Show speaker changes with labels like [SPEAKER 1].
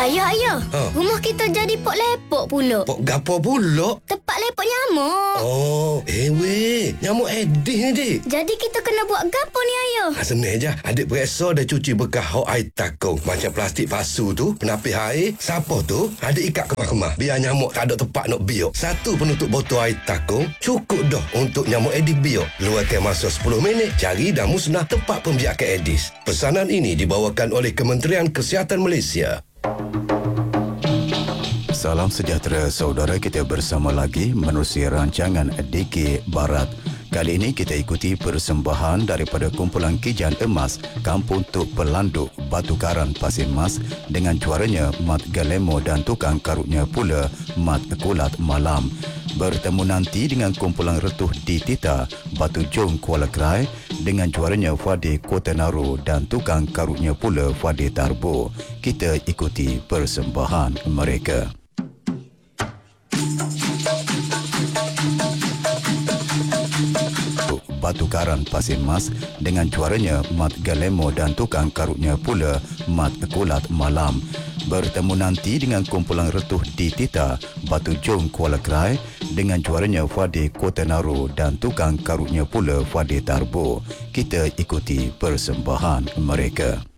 [SPEAKER 1] Ayah. Rumah kita jadi pok lepok pula.
[SPEAKER 2] Pok gapo pula?
[SPEAKER 1] Tempat lepok nyamuk.
[SPEAKER 2] Oh, weh. Nyamuk Aedes ni, dik.
[SPEAKER 1] Jadi kita kena buat gapo ni, ayah?
[SPEAKER 2] Senang je. Adik periksa dah cuci bekas hok air takung. Macam plastik palsu tu, penapis air. Siapa tu? Adik ikat kemah-kemah. Biar nyamuk tak ada tempat nak biok. Satu penutup botol air takung, cukup dah untuk nyamuk Aedes biok. Luarkan masa 10 minit. Cari dan musnah tempat pembiakan Aedes. Pesanan ini dibawakan oleh Kementerian Kesihatan Malaysia.
[SPEAKER 3] Salam sejahtera saudara, kita bersama lagi menerusi rancangan DK Barat. Kali ini kita ikuti persembahan daripada kumpulan Kijan Emas Kampung Tuk Pelanduk Batu Karan Pasir Mas dengan juaranya Mat Galemo dan tukang karutnya pula Mat Kulat Malam. Bertemu nanti dengan kumpulan Retuh di Tita Batu Jong Kuala Krai dengan juaranya Fadi Kota Naru dan tukang karutnya pula Fadi Tarbo. Kita ikuti persembahan mereka. Batu Karan Pasir Mas dengan juaranya Mat Galemo dan tukang karutnya pula Mat Kulat Malam. Bertemu nanti dengan kumpulan Retuh di Tita Batu Jong Kuala Krai dengan juaranya Fadi Kota Naru dan tukang karutnya pula Fadi Tarbo. Kita ikuti persembahan mereka.